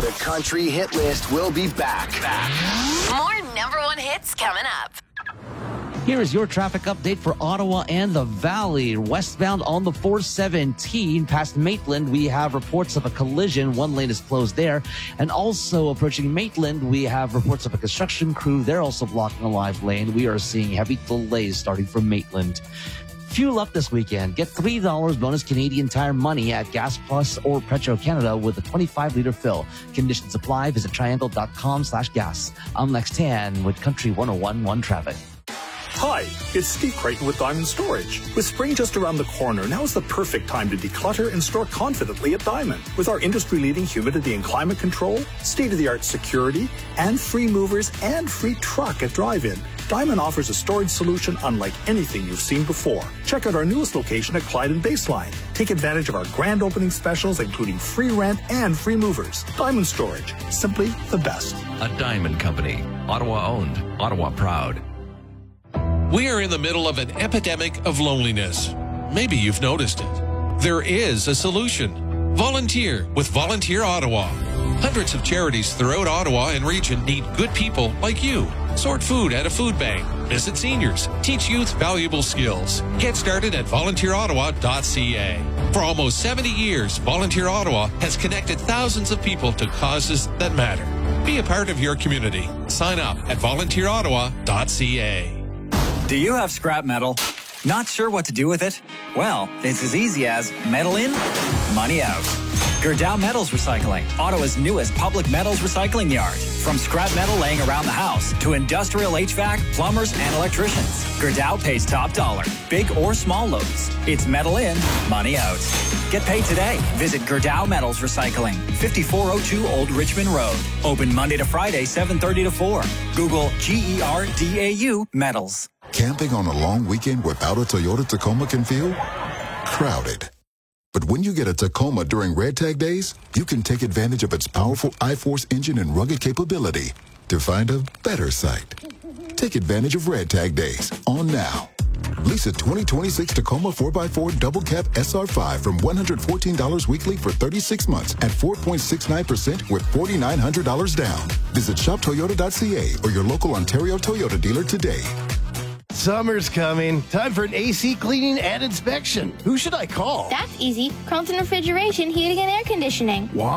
The country hit list will be back. More number one hits coming up. Here is your traffic update for Ottawa and the Valley. Westbound on the 417 past Maitland, we have reports of a collision. One lane is closed there. And also approaching Maitland, we have reports of a construction crew. They're also blocking a live lane. We are seeing heavy delays starting from Maitland. Fuel up this weekend. Get $3 bonus Canadian Tire money at Gas Plus or Petro-Canada with a 25-liter fill. Conditions apply. Visit triangle.com/gas. I'm Lex Tan with Country 101.1 traffic. Hi, it's Steve Creighton with Diamond Storage. With spring just around the corner, now is the perfect time to declutter and store confidently at Diamond. With our industry-leading humidity and climate control, state-of-the-art security, and free movers and free truck at drive-in, Diamond offers a storage solution unlike anything you've seen before. Check out our newest location at Clyde and Baseline. Take advantage of our grand opening specials, including free rent and free movers. Diamond Storage, simply the best. A Diamond Company. Ottawa owned, Ottawa proud. We are in the middle of an epidemic of loneliness. Maybe you've noticed it. There is a solution. Volunteer with Volunteer Ottawa. Hundreds of charities throughout Ottawa and region need good people like you. Sort food at a food bank. Visit seniors. Teach youth valuable skills. Get started at volunteerottawa.ca. For almost 70 years, Volunteer Ottawa has connected thousands of people to causes that matter. Be a part of your community. Sign up at volunteerottawa.ca. Do you have scrap metal? Not sure what to do with it? Well, it's as easy as metal in, money out. Gerdau Metals Recycling, Ottawa's newest public metals recycling yard. From scrap metal laying around the house to industrial HVAC, plumbers, and electricians, Gerdau pays top dollar, big or small loads. It's metal in, money out. Get paid today. Visit Gerdau Metals Recycling, 5402 Old Richmond Road. Open Monday to Friday, 7:30 to 4. Google GERDAU Metals. Camping on a long weekend without a Toyota Tacoma can feel crowded. But when you get a Tacoma during Red Tag Days, you can take advantage of its powerful iForce engine and rugged capability to find a better site. Take advantage of Red Tag Days on now. Lease a 2026 Tacoma 4x4 Double Cab SR5 from $114 weekly for 36 months at 4.69% with $4,900 down. Visit shoptoyota.ca or your local Ontario Toyota dealer today. Summer's coming. Time for an AC cleaning and inspection. Who should I call? That's easy. Carlton Refrigeration, Heating and Air Conditioning. Why?